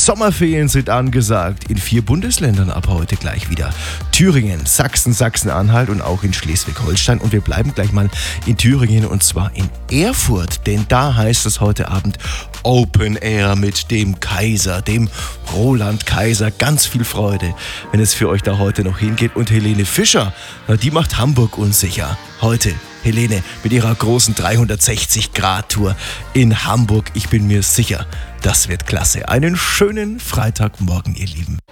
Sommerferien sind angesagt. In 4 Bundesländern ab heute gleich wieder. Thüringen, Sachsen, Sachsen-Anhalt und auch in Schleswig-Holstein. Und wir bleiben gleich mal in Thüringen und zwar in Erfurt. Denn da heißt es heute Abend Open Air mit dem Kaiser, dem Roland Kaiser. Ganz viel Freude, wenn es für euch da heute noch hingeht. Und Helene Fischer, die macht Hamburg unsicher. Heute Helene mit ihrer großen 360-Grad-Tour in Hamburg. Ich bin mir sicher, das wird klasse. Einen schönen Freitagmorgen, ihr Lieben.